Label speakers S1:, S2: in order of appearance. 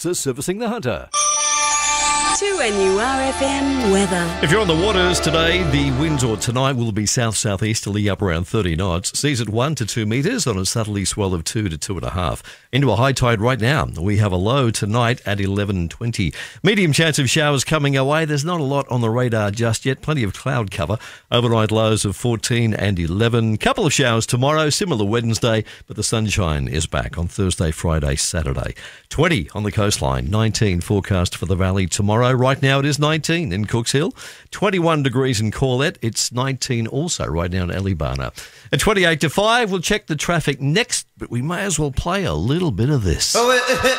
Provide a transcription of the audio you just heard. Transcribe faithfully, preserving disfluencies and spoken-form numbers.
S1: sponsor servicing the Hunter.
S2: two N U R F M weather.
S3: If you're on the waters today, the winds or tonight will be south-southeasterly up around thirty knots. Seas at one to two metres on a southerly swell of two to two and a half. Into a high tide right now. We have a low tonight at eleven twenty. Medium chance of showers coming our way. There's not a lot on the radar just yet. Plenty of cloud cover. Overnight lows of fourteen and eleven. Couple of showers tomorrow, similar Wednesday, but the sunshine is back on Thursday, Friday, Saturday. twenty on the coastline. nineteen forecast for the valley tomorrow. Right now it is nineteen in Cooks Hill, twenty-one degrees in Corlett. It's nineteen also right now in Ellibana. At twenty-eight to five, we'll check the traffic next, but we may as well play a little bit of this.